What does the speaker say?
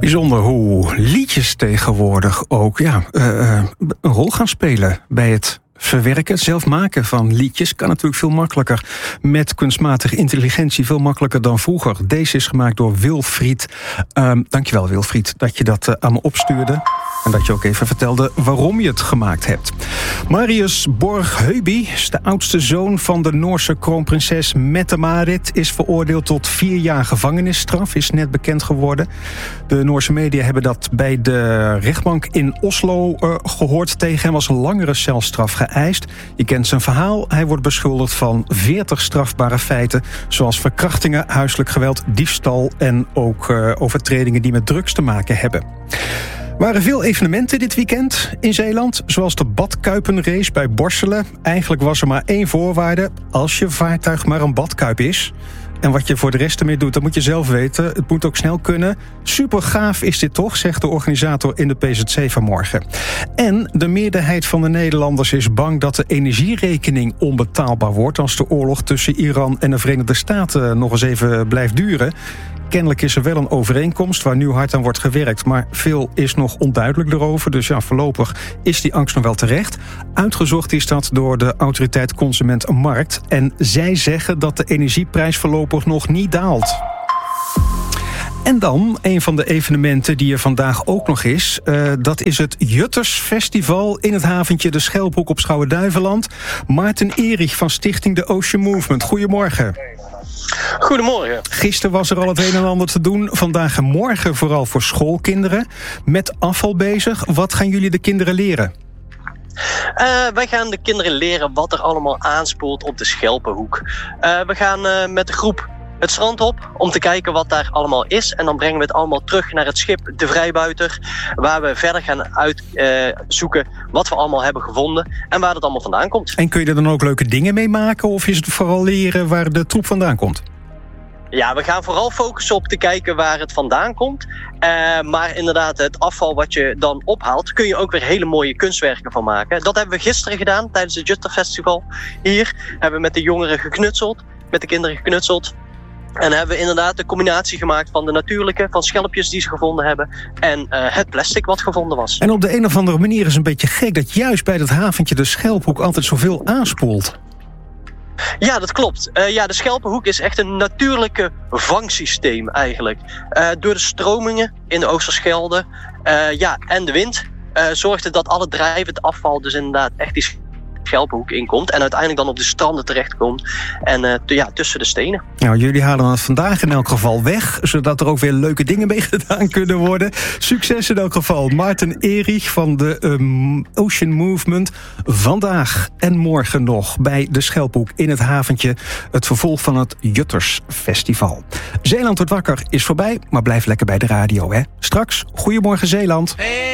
Bijzonder hoe liedjes tegenwoordig ook een rol gaan spelen bij het verwerken. Het zelf maken van liedjes kan natuurlijk veel makkelijker met kunstmatige intelligentie, veel makkelijker dan vroeger. Deze is gemaakt door Wilfried. Dankjewel Wilfried dat je dat aan me opstuurde. En dat je ook even vertelde waarom je het gemaakt hebt. Marius Borg-Heuby is de oudste zoon van de Noorse kroonprinses Mette-Marit. Is veroordeeld tot 4 jaar gevangenisstraf. Is net bekend geworden. De Noorse media hebben dat bij de rechtbank in Oslo gehoord. Tegen hem was een langere celstraf geëist. Je kent zijn verhaal. Hij wordt beschuldigd van 40 strafbare feiten. Zoals verkrachtingen, huiselijk geweld, diefstal en ook overtredingen die met drugs te maken hebben. Er waren veel evenementen dit weekend in Zeeland, zoals de badkuipenrace bij Borselen. Eigenlijk was er maar 1 voorwaarde: als je vaartuig maar een badkuip is. En wat je voor de rest ermee doet, dat moet je zelf weten. Het moet ook snel kunnen. Super gaaf is dit toch, zegt de organisator in de PZC vanmorgen. En de meerderheid van de Nederlanders is bang dat de energierekening onbetaalbaar wordt als de oorlog tussen Iran en de Verenigde Staten nog eens even blijft duren. Kennelijk is er wel een overeenkomst waar nu hard aan wordt gewerkt, maar veel is nog onduidelijk erover. Dus voorlopig is die angst nog wel terecht. Uitgezocht is dat door de autoriteit Consument en Markt. En zij zeggen dat de energieprijs voorlopig nog niet daalt. En dan, een van de evenementen die er vandaag ook nog is. Dat is het Juttersfestival in het haventje de Schelphoek op Schouwen-Duiveland. Maarten Erich van stichting The Ocean Movement. Goedemorgen. Goedemorgen. Gisteren was er al het een en ander te doen. Vandaag en morgen vooral voor schoolkinderen. Met afval bezig. Wat gaan jullie de kinderen leren? Wij gaan de kinderen leren wat er allemaal aanspoelt op de Schelpenhoek. We gaan met de groep het strand op om te kijken wat daar allemaal is. En dan brengen we het allemaal terug naar het schip De Vrijbuiter. Waar we verder gaan uitzoeken wat we allemaal hebben gevonden en waar het allemaal vandaan komt. En kun je er dan ook leuke dingen mee maken? Of is het vooral leren waar de troep vandaan komt? Ja, we gaan vooral focussen op te kijken waar het vandaan komt. Maar inderdaad, het afval wat je dan ophaalt, kun je ook weer hele mooie kunstwerken van maken. Dat hebben we gisteren gedaan tijdens het Jutterfestival. Hier hebben we met de jongeren geknutseld, met de kinderen geknutseld. En hebben we inderdaad de combinatie gemaakt van de natuurlijke, van schelpjes die ze gevonden hebben, en het plastic wat gevonden was. En op de een of andere manier is het een beetje gek dat juist bij dat haventje de Schelphoek altijd zoveel aanspoelt. Ja, dat klopt. De Schelpenhoek is echt een natuurlijke vangsysteem eigenlijk. Door de stromingen in de Oosterschelde en de wind zorgt het dat alle drijvend afval dus inderdaad echt die Schelpenhoek inkomt en uiteindelijk dan op de stranden terechtkomt en tussen de stenen. Nou, jullie halen het vandaag in elk geval weg, zodat er ook weer leuke dingen mee gedaan kunnen worden. Succes in elk geval. Maarten Erich van de Ocean Movement. Vandaag en morgen nog bij de Schelphoek in het haventje. Het vervolg van het Juttersfestival. Zeeland wordt wakker is voorbij, maar blijf lekker bij de radio, hè. Straks, Goedemorgen Zeeland.